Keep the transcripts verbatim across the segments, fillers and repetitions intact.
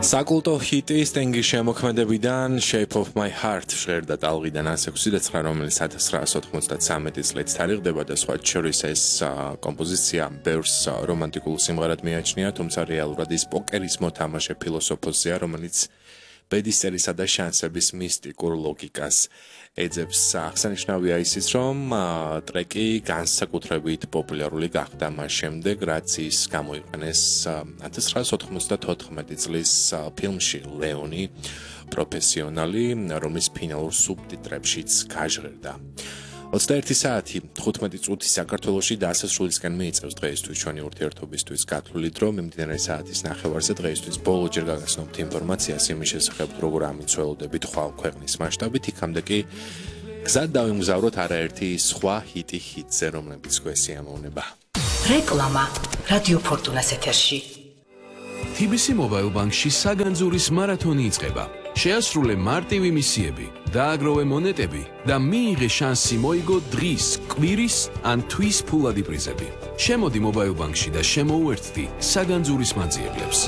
საკულტო ჰიტი სტინგის შემოქმედებიდან Shape of My Heart ჟღერდა ტალღიდან ასი ექვსი და ცხრა, რომელიც ათას ცხრაას ოთხმოცდათვრამეტი წლით თარიღდება და სხვა შორის ეს კომპოზიცია ბევრს რომანტიკულ სიმღერად მიაჩნია, თუმცა რეალურად ის პოკერის მოთამაშე ფილოსოფოსია, რომელიც ბედისწერისა და შანსების მისტიკურ ლოგიკას ეძებს. აღსანიშნავია ისიც, რომ ტრეკი განსაკუთრებით პოპულარული გახდა მას შემდეგ, რაც ის გამოიყენეს ათას ცხრაას ოთხმოცდათოთხმეტი წლის ფილმში ლეონი პროფესიონალი, რომლის ფინალურ სუბტიტრებშიც გაჟღერდა. ოცდაერთი საათი თხუთმეტი წუთი საქართველოში დასასრულისკენ მიიწევს დღეისთვის ჩვენი ურთიერთობისთვის გათვლილი დრო. მიმდინარე საათის ნახევარზე დღეისთვის ბოლოჯერ გაგაცნობთ ინფორმაციას იმის შესახებ, როგორ ამიცველოდებით ხვალ ქვეყნის მასშტაბით, იქამდე კი გზად დავიმგზავროთ არაერთი სხვა ჰიტი ჰიტზე, რომლებიც გვესიამოვნება. რეკლამა რადიო ფორტუნას ეთერში. თი ბი სი Mobile Bank-ში საგანძურის მარათონი იწყება. შეასრულე მარტივი მისიები, დააგროვე მონეტები და მიიღე შანსი მოიგო დღის, კვირის ან თვის ფულადი პრიზები. შემოდი Mobile Bank-ში და შემოუერთდი საგანძურის მაძიებლებს.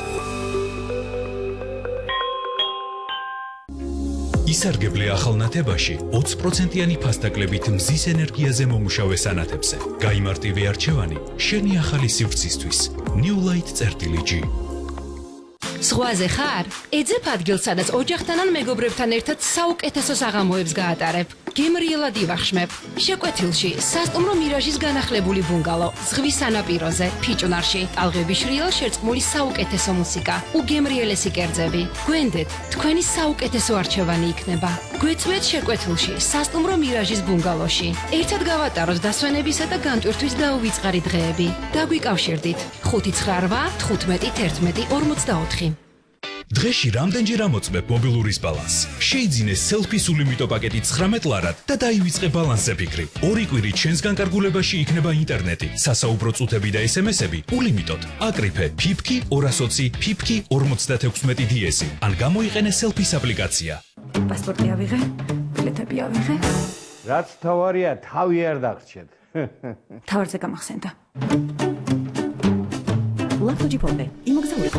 ისარგებლე ახალ ნათებაში ოცი პროცენტიანი ფასდაკლებით მზის ენერგიაზე მომუშავე სანათებზე. გაიმარტივე არჩევანი შენი ახალი სივრცისთვის. New Light G. ზღვაზე ხარ? ეძებ ადგილს, სადაც ოჯახთან ან მეგობრებთან ერთად საუკეთესო საღამოებს გაატარებ. გემრიელად ივახშმებ. შეკვეთილში სასტუმრო მირაჟის განახლებული ბუნგალო, ზღვის სანაპიროზე, ფიჭვნარში, ტალღების შრიალ შერწყმული საუკეთესო მუსიკა, უგემრიელესი კერძები. გვენდეთ, თქვენი საუკეთესო არჩევანი იქნება. გვეწვეთ შეკვეთილში, სასტუმრო მირაჟის ბუნგალოში. ერთად გავატაროთ დასვენებისა და განტვირთვის დაუვიწყარი დღეები. დაგვიკავშირდით ხუთი ცხრა რვა თხუთმეტი თერთმეტი ორმოცდაოთხი. დღეში რამდენჯერ ამოწმებ მობილურის ბალანსს? შეიძინე სელფის ულიმიტო პაკეტი ცხრამეტ ლარად და დაივიწყე ბალანსზე ფიქრი. ორი კვირით ჩვენს განკარგულებაში იქნება ინტერნეტი, სასაუბრო წუთები და ესემესები ულიმიტოდ. აკრიფე ფიფკი ორას ოცი ფიფკი ორმოცდათექვსმეტი დიესი ან გამოიყენე სელფის აპლიკაცია. პასპორტი ავიღე, ბილეთები ავიღე. რაც თავარია, თავი არ დაგრჩეთ. თავარზე გამახსენდა. ლაფოჯი პონდე, იმოგზაურე.